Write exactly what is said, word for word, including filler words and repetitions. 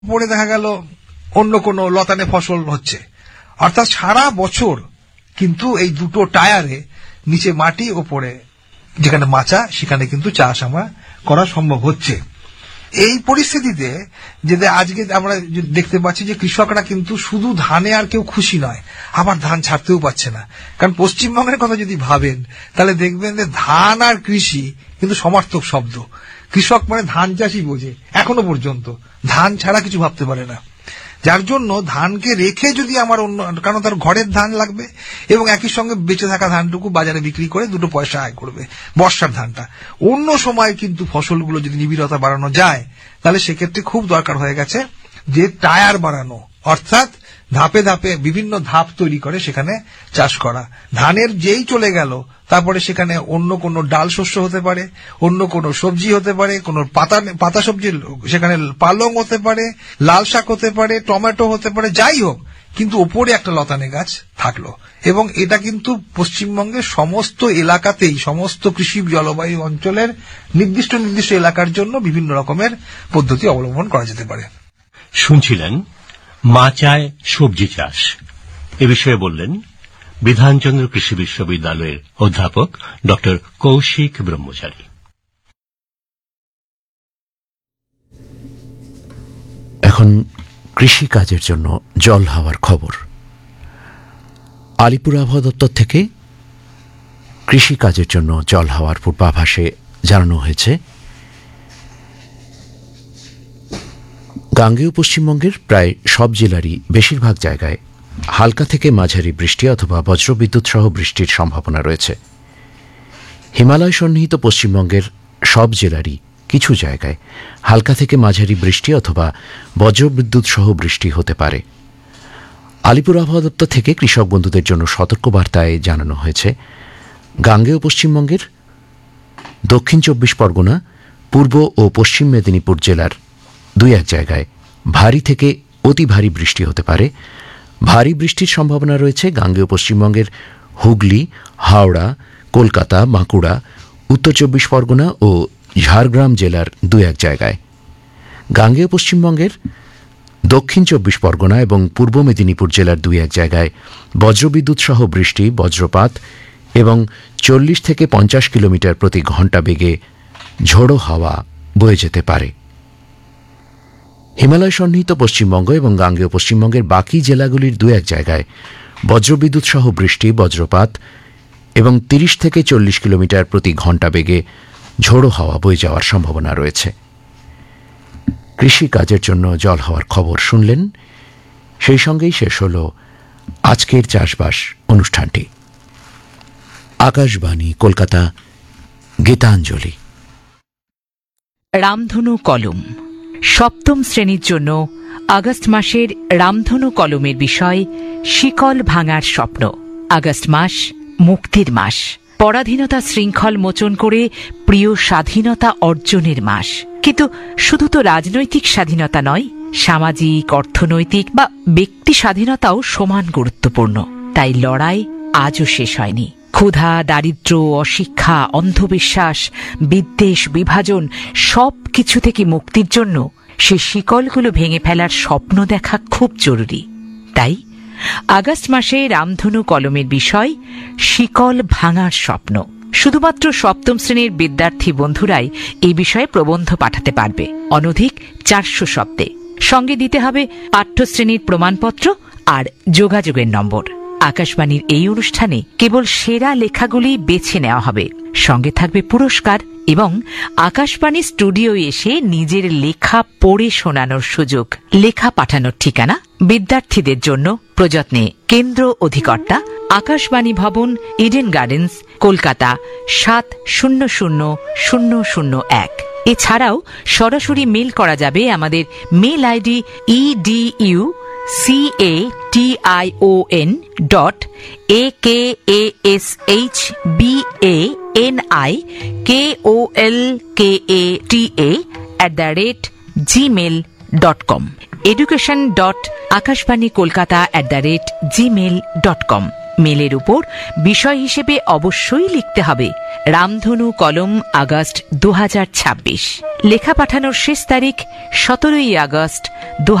পরে দেখা গেল অন্য কোনো লতানে ফসল হচ্ছে, অর্থাৎ সারা বছর কিন্তু এই দুটো টায়ারে নিচে মাটি ওপরে যেখানে মাচা সেখানে কিন্তু চাষ আমরা করা সম্ভব হচ্ছে। এই পরিস্থিতিতে যেটা আজকে আমরা দেখতে পাচ্ছি যে কৃষকরা কিন্তু শুধু ধানে আর কেউ খুশি নয়, আবার ধান ছাড়তেও পারছে না। কারণ পশ্চিমবঙ্গের কথা যদি ভাবেন তাহলে দেখবেন যে ধান আর কৃষি কিন্তু সমার্থক শব্দ। কৃষক মানে ধান চাষই বোঝে, এখনো পর্যন্ত ধান ছাড়া কিছু ভাবতে পারে না। যার জন্য ধানকে রেখে যদি আমার অন্য, কারণ তার ঘরের ধান লাগবে এবং একই সঙ্গে বেঁচে থাকা ধানটুকু বাজারে বিক্রি করে দুটো পয়সা আয় করবে বর্ষার ধানটা। অন্য সময় কিন্তু ফসলগুলো যদি নিবিড়তা বাড়ানো যায় তাহলে সেক্ষেত্রে খুব দরকার হয়ে গেছে যে টায়ার বাড়ানো, অর্থাৎ ধাপে ধাপে বিভিন্ন ধাপ তৈরি করে সেখানে চাষ করা। ধানের যেই চলে গেল তারপরে সেখানে অন্য কোনো ডাল শস্য হতে পারে, অন্য কোনো সবজি হতে পারে, কোনো পাতা পাতা সবজি সেখানে পালং হতে পারে, লাল শাক হতে পারে, টমেটো হতে পারে, যাই হোক, কিন্তু ওপরে একটা লতানে গাছ থাকলো। এবং এটা কিন্তু পশ্চিমবঙ্গের সমস্ত এলাকাতেই, সমস্ত কৃষি জলবায়ু অঞ্চলের নির্দিষ্ট নির্দিষ্ট এলাকার জন্য বিভিন্ন রকমের পদ্ধতি অবলম্বন করা যেতে পারে। শুনছিলেন মাচায় সবজি চাষ। এ বিষয়ে বললেন বিধানচন্দ্র কৃষি বিশ্ববিদ্যালয়ের অধ্যাপক ডক্টর কৌশিক ব্রহ্মচারী। এখন কৃষি কাজের জন্য জল হাওয়ার খবর। আলিপুর আবহাওয়া দপ্তর থেকে কৃষি কাজের জন্য জল হাওয়ার পূর্বাভাসে জানানো হয়েছে গাঙ্গেয় পশ্চিমবঙ্গের প্রায় সব জেলারই বেশিরভাগ জায়গায় হালকা থেকে মাঝারি বৃষ্টি অথবা বজ্রবিদ্যুৎ সহ বৃষ্টির সম্ভাবনা রয়েছে। হিমালয় সন্নিহিত পশ্চিমবঙ্গের সব জেলারই কিছু জায়গায় হালকা থেকে মাঝারি বৃষ্টি অথবা বজ্রবিদ্যুৎ সহ বৃষ্টি হতে পারে। আলিপুর আবহাওয়া দপ্তর থেকে কৃষক বন্ধুদের জন্য সতর্কবার্তায় জানানো হয়েছে গাঙ্গেয় পশ্চিমবঙ্গের দক্ষিণ চব্বিশ পরগনা, পূর্ব ও পশ্চিম মেদিনীপুর জেলার দুই এক জায়গায় ভারী থেকে অতি ভারী বৃষ্টি হতে পারে। ভারী বৃষ্টির সম্ভাবনা রয়েছে গাঙ্গেয় পশ্চিমবঙ্গের হুগলি, হাওড়া, কলকাতা, বাঁকুড়া, উত্তর চব্বিশ পরগনা ও ঝাড়গ্রাম জেলার দুই এক জায়গায়। গাঙ্গেয় পশ্চিমবঙ্গের দক্ষিণ চব্বিশ পরগনা এবং পূর্ব মেদিনীপুর জেলার দুই এক জায়গায় বজ্রবিদ্যুৎ সহ বৃষ্টি, বজ্রপাত এবং চল্লিশ থেকে পঞ্চাশ কিলোমিটার প্রতি ঘণ্টা বেগে ঝোড়ো হাওয়া বয়ে যেতে পারে। হিমালয় সন্নিহিত পশ্চিমবঙ্গ এবং গাঙ্গেয় পশ্চিমবঙ্গের বাকি জেলাগুলির দু এক জায়গায় বজ্রবিদ্যুৎ সহ বৃষ্টি, বজ্রপাত এবং তিরিশ থেকে চল্লিশ কিলোমিটার প্রতি ঘণ্টা বেগে ঝোড়ো হাওয়া বয়ে যাওয়ার সম্ভাবনা রয়েছে। কৃষি কাজের জন্য জল হওয়ার খবর শুনলেন। সেই সঙ্গেই শেষ হল আজকের চাষবাস অনুষ্ঠানটি। আকাশবাণী কলকাতা, গীতাঞ্জলি। রামধনু কলম সপ্তম শ্রেণীর জন্য আগস্ট মাসের রামধনু কলমের বিষয় শিকল ভাঙার স্বপ্ন। আগস্ট মাস মুক্তির মাস, পরাধীনতা শৃঙ্খল মোচন করে প্রিয় স্বাধীনতা অর্জনের মাস। কিন্তু শুধু তো রাজনৈতিক স্বাধীনতা নয়, সামাজিক, অর্থনৈতিক বা ব্যক্তি স্বাধীনতাও সমান গুরুত্বপূর্ণ। তাই লড়াই আজও শেষ হয়নি। ক্ষুধা, দারিদ্র্য, অশিক্ষা, অন্ধবিশ্বাস, বিদ্বেষ, বিভাজন সব কিছু থেকে মুক্তির জন্য সে শিকলগুলো ভেঙে ফেলার স্বপ্ন দেখা খুব জরুরি। তাই আগস্ট মাসে রামধনু কলমের বিষয় শিকল ভাঙার স্বপ্ন। শুধুমাত্র সপ্তম শ্রেণীর বিদ্যার্থী বন্ধুরাই এই বিষয়ে প্রবন্ধ পাঠাতে পারবে, অনধিক চারশো শব্দে। সঙ্গে দিতে হবে পাঠ্যশ্রেণীর প্রমাণপত্র আর যোগাযোগের নম্বর। আকাশবাণীর এই অনুষ্ঠানে কেবল সেরা লেখাগুলি বেছে নেওয়া হবে, সঙ্গে থাকবে পুরস্কার এবং আকাশবাণী স্টুডিও এসে নিজের লেখা পড়ে শোনানোর সুযোগ। লেখা পাঠানোর ঠিকানা বিদ্যার্থীদের জন্য প্রযত্নে কেন্দ্র অধিকর্তা, আকাশবাণী ভবন, ইডেন গার্ডেন্স, কলকাতা সাত শূন্য শূন্য শূন্য শূন্য এক। এছাড়াও সরাসরি মেল করা যাবে আমাদের mail ID edu C A T I O N dot A K A S H B A N I K O L K A T A at the rate Gmail dot com, education dot Akashvani Kolkata at the rate Gmail dot com. মেলের উপর বিষয় হিসেবে অবশ্যই লিখতে হবে রামধনু কলম August দু হাজার ছাব্বিশ। লেখা পাঠানোর শেষ তারিখ সতেরোই আগস্ট দু